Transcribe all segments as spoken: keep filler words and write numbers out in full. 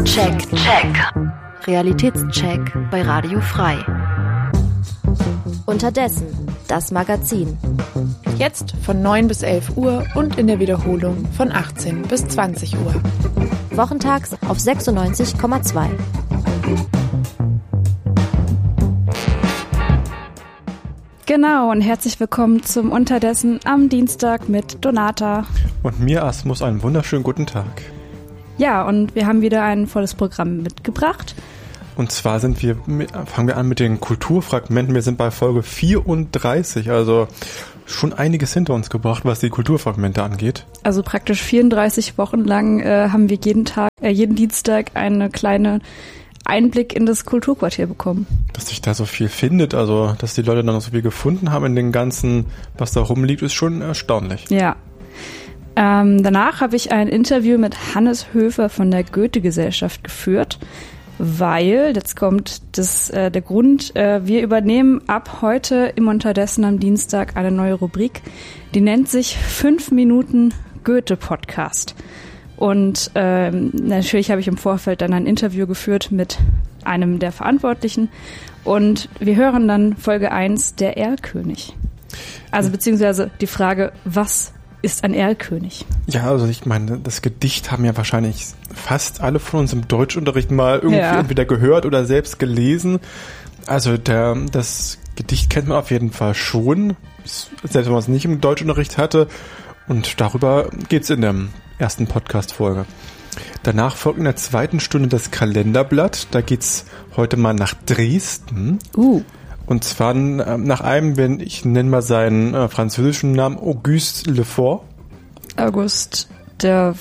Check, check. Realitätscheck bei Radio Frei. Unterdessen, das Magazin. Jetzt von neun bis elf Uhr und in der Wiederholung von achtzehn bis zwanzig Uhr. Wochentags auf sechsundneunzig Komma zwei. Genau, und herzlich willkommen zum Unterdessen am Dienstag mit Donata. Und mir, Asmus, einen wunderschönen guten Tag. Ja, und wir haben wieder ein volles Programm mitgebracht. Und zwar sind wir, fangen wir an mit den Kulturfragmenten. Wir sind bei Folge vierunddreißig, also schon einiges hinter uns gebracht, was die Kulturfragmente angeht. Also praktisch vierunddreißig Wochen lang äh, haben wir jeden Tag, äh, jeden Dienstag eine kleine Einblick in das Kulturquartier bekommen. Dass sich da so viel findet, also dass die Leute dann noch so viel gefunden haben in den ganzen, was da rumliegt, ist schon erstaunlich. Ja. Ähm, danach habe ich ein Interview mit Hannes Höfer von der Goethe-Gesellschaft geführt, weil, jetzt kommt das, äh, der Grund, äh, wir übernehmen ab heute im Unterdessen am Dienstag eine neue Rubrik, die nennt sich fünf Minuten Goethe-Podcast. Und ähm, natürlich habe ich im Vorfeld dann ein Interview geführt mit einem der Verantwortlichen und wir hören dann Folge eins, der Erlkönig. Also beziehungsweise die Frage, was ist ein Erlkönig? Ja, also ich meine, das Gedicht haben ja wahrscheinlich fast alle von uns im Deutschunterricht mal irgendwie ja. entweder gehört oder selbst gelesen. Also der, das Gedicht kennt man auf jeden Fall schon, selbst wenn man es nicht im Deutschunterricht hatte. Und darüber geht's in der ersten Podcast-Folge. Danach folgt in der zweiten Stunde das Kalenderblatt. Da geht's heute mal nach Dresden. Uh. Und zwar nach einem, ich nenne mal seinen äh, französischen Namen, Auguste Lefort. August der...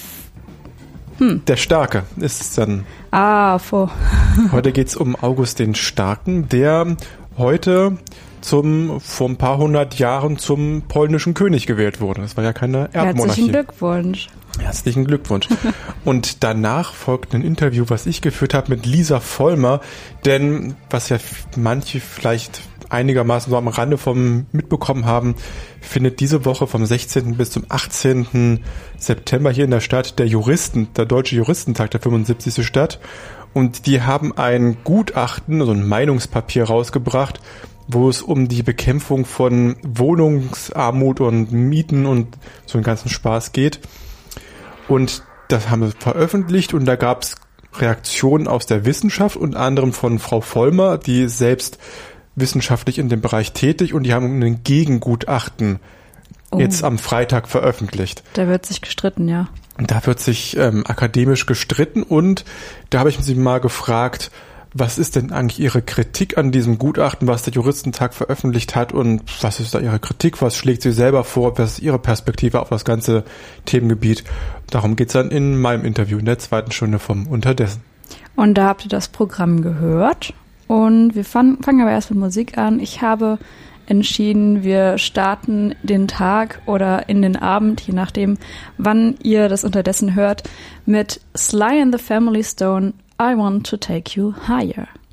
Hm. Der Starke ist es dann. Ah, vor. Heute geht's um August den Starken, der heute zum vor ein paar hundert Jahren zum polnischen König gewählt wurde. Das war ja keine Erbmonarchie. Herzlichen Glückwunsch. Herzlichen Glückwunsch. Und danach folgt ein Interview, was ich geführt habe mit Lisa Vollmer, denn was ja manche vielleicht einigermaßen so am Rande vom mitbekommen haben, findet diese Woche vom sechzehnten bis zum achtzehnten September hier in der Stadt der Juristen, der Deutsche Juristentag, der fünfundsiebzigste statt. Und die haben ein Gutachten, also ein Meinungspapier rausgebracht, wo es um die Bekämpfung von Wohnungsarmut und Mieten und so einen ganzen Spaß geht. Und das haben wir veröffentlicht und da gab es Reaktionen aus der Wissenschaft, unter anderem von Frau Vollmer, die selbst wissenschaftlich in dem Bereich tätig, und die haben ein Gegengutachten oh. jetzt am Freitag veröffentlicht. Da wird sich gestritten, ja. Und da wird sich ähm, akademisch gestritten und da habe ich sie mal gefragt, was ist denn eigentlich Ihre Kritik an diesem Gutachten, was der Juristentag veröffentlicht hat, und was ist da Ihre Kritik, was schlägt sie selber vor, was ist Ihre Perspektive auf das ganze Themengebiet? Darum geht's dann in meinem Interview in der zweiten Stunde vom Unterdessen. Und da habt ihr das Programm gehört und wir fangen, fangen aber erst mit Musik an. Ich habe entschieden, wir starten den Tag oder in den Abend, je nachdem, wann ihr das Unterdessen hört, mit Sly and the Family Stone, I Want to Take You Higher.